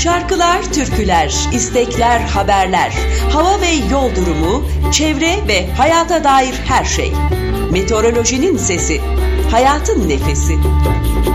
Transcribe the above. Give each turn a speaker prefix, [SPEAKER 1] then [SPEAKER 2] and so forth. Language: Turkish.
[SPEAKER 1] Şarkılar, türküler, istekler, haberler, hava ve yol durumu, çevre ve hayata dair her şey. Meteorolojinin sesi, hayatın nefesi.